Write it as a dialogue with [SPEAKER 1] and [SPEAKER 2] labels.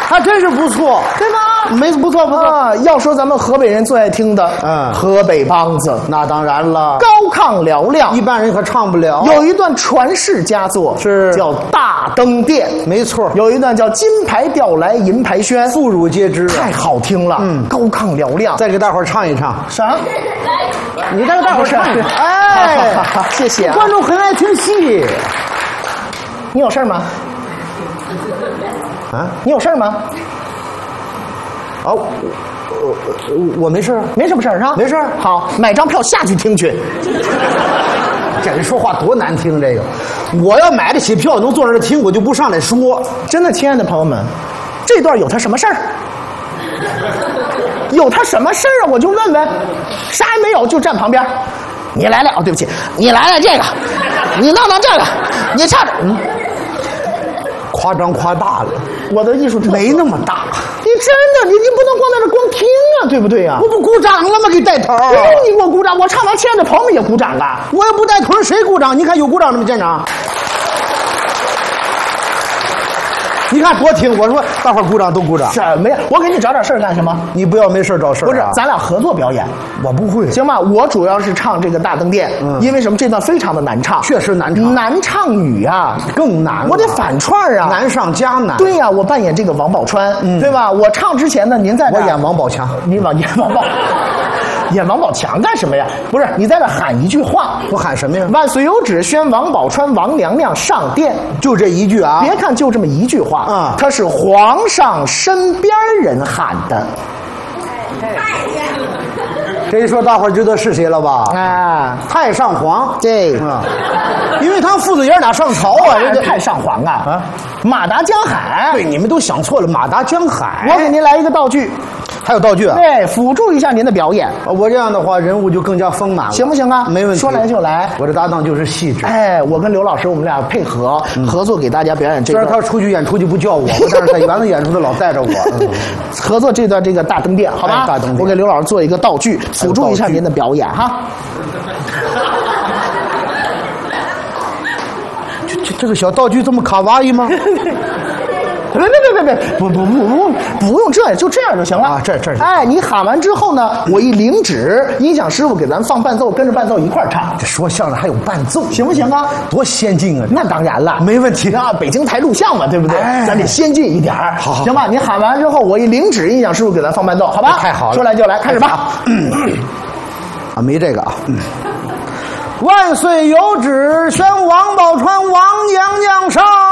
[SPEAKER 1] 还真是不错，
[SPEAKER 2] 对吗？
[SPEAKER 1] 没不错不错。
[SPEAKER 2] 啊，要说咱们河北人最爱听的，河北梆子，
[SPEAKER 1] 那当然了，
[SPEAKER 2] 高亢嘹亮，
[SPEAKER 1] 一般人可唱不了。
[SPEAKER 2] 有一段传世佳作
[SPEAKER 1] 是
[SPEAKER 2] 叫《大灯殿》，
[SPEAKER 1] 没错。
[SPEAKER 2] 有一段叫《金牌调来银牌轩》，
[SPEAKER 1] 妇孺皆知，
[SPEAKER 2] 太好听了，高亢嘹亮。
[SPEAKER 1] 再给大伙儿唱一唱。
[SPEAKER 2] 啥？
[SPEAKER 1] 你再给大伙儿唱。
[SPEAKER 2] 哎，谢谢啊。
[SPEAKER 1] 观众很爱听戏。
[SPEAKER 2] 你有事吗？
[SPEAKER 1] 啊？
[SPEAKER 2] 你有事吗？
[SPEAKER 1] 啊，我没事，
[SPEAKER 2] 没什么事儿啊，
[SPEAKER 1] 没事。
[SPEAKER 2] 好，买张票下去听去。
[SPEAKER 1] 这人说话多难听，这个，我要买得起票能坐那儿听，我就不上来说。
[SPEAKER 2] 真的，亲爱的朋友们，这段有他什么事儿？有他什么事儿啊？我就问问，啥也没有，就站旁边。你来了，哦，对不起，你来了这个，你弄这个，你唱着，
[SPEAKER 1] 夸张夸大了，
[SPEAKER 2] 我的艺术
[SPEAKER 1] 没那么大。
[SPEAKER 2] 你真的，你不能光在这光听啊，对不对呀？
[SPEAKER 1] 我不鼓掌了吗？给带头。
[SPEAKER 2] 你给我鼓掌，我唱完，亲爱的朋友们也鼓掌了。
[SPEAKER 1] 我也不带头，谁鼓掌？你看有鼓掌的吗？现场。你看多听，我说大伙儿鼓掌都鼓掌。
[SPEAKER 2] 什么呀？我给你找点事儿干什么？
[SPEAKER 1] 你不要没事找事儿。
[SPEAKER 2] 不是，咱俩合作表演。
[SPEAKER 1] 我不会，
[SPEAKER 2] 行吧？我主要是唱这个大灯殿，因为什么？这段非常的难唱，
[SPEAKER 1] 确实难唱，
[SPEAKER 2] 难唱语啊，
[SPEAKER 1] 更难。
[SPEAKER 2] 我得反串啊，
[SPEAKER 1] 难上加难。
[SPEAKER 2] 对呀，我扮演这个王宝钏，对吧？我唱之前呢，您在
[SPEAKER 1] 我演王宝强，
[SPEAKER 2] 你演王宝。演王宝强干什么呀？不是，你在这喊一句话。
[SPEAKER 1] 我喊什么呀？
[SPEAKER 2] 万岁有旨，宣王宝钏、王娘娘上殿。
[SPEAKER 1] 就这一句啊！
[SPEAKER 2] 别看就这么一句话啊，他是皇上身边人喊的。
[SPEAKER 1] 这一说，大伙儿知道是谁了吧？
[SPEAKER 2] 啊，
[SPEAKER 1] 太上皇。
[SPEAKER 2] 对，
[SPEAKER 1] 因为他父子爷俩上朝啊，人家
[SPEAKER 2] 太上皇啊，马达江海。
[SPEAKER 1] 对，你们都想错了，马达江海。
[SPEAKER 2] 我给您来一个道具。
[SPEAKER 1] 还有道具啊？
[SPEAKER 2] 对，辅助一下您的表演。
[SPEAKER 1] 我这样的话，人物就更加丰满了，
[SPEAKER 2] 行不行啊？
[SPEAKER 1] 没问题，
[SPEAKER 2] 说来就来。
[SPEAKER 1] 我的搭档就是细致。
[SPEAKER 2] 哎，我跟刘老师，我们俩配合合作，给大家表演这个。
[SPEAKER 1] 虽然他出去演出就不叫我，但是在园子演出的老带着我。
[SPEAKER 2] 合作这段这个大灯殿，好吧？
[SPEAKER 1] 大灯殿，
[SPEAKER 2] 我给刘老师做一个道具，辅助一下您的表演哈。
[SPEAKER 1] 这个小道具这么卡哇伊吗？
[SPEAKER 2] 别，不用这样，就这样就行了
[SPEAKER 1] 啊！这，
[SPEAKER 2] 哎，你喊完之后呢，我一领旨，音响师傅给咱放伴奏，跟着伴奏一块儿唱。
[SPEAKER 1] 这说相声还有伴奏，
[SPEAKER 2] 行不行啊？
[SPEAKER 1] 多先进啊！
[SPEAKER 2] 那当然了，
[SPEAKER 1] 没问题
[SPEAKER 2] 啊！北京台录像嘛，对不对？咱得先进一点儿。
[SPEAKER 1] 好，
[SPEAKER 2] 行吧？你喊完之后，我一领旨，音响师傅给咱放伴奏，好吧？
[SPEAKER 1] 太好了，
[SPEAKER 2] 说来就来，开始吧。
[SPEAKER 1] 啊，没这个啊。万岁有旨，宣王宝钏、王娘娘上。